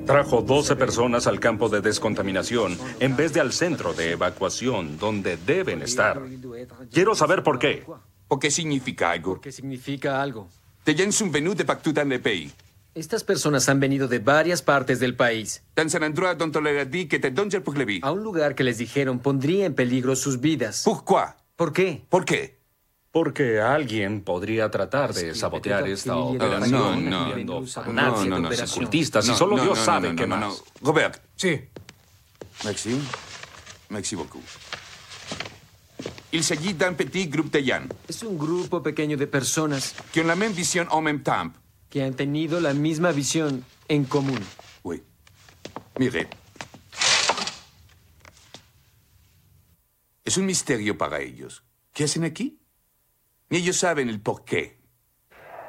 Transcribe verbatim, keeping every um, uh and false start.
Trajo doce personas al campo de descontaminación en vez de al centro de evacuación, donde deben estar. Quiero saber por qué. Porque significa algo. Porque significa algo. Te gens sont venus de partout dans le pays. Estas personas han venido de varias partes del país. Dans un endroit dont on leur a dit que était danger pour la vie. A un lugar que les dijeron pondría en peligro sus vidas. Pourquoi? ¿Por qué? ¿Por qué? Porque alguien podría tratar de sabotear esta operación, no, no. incluyendo No, fanáticos, no, no, no. ocultistas, y No, solo no, Dios no, sabe no, qué no, más. no. Robert. Sí. Merci. Merci beaucoup. Il s'agit d'un petit groupe de gens Es un grupo pequeño de personas qui ont la même vision en même temps. que han tenido la misma visión en común. Oui. Mire. Es un misterio para ellos. ¿Qué hacen aquí? Ni ellos saben el por qué.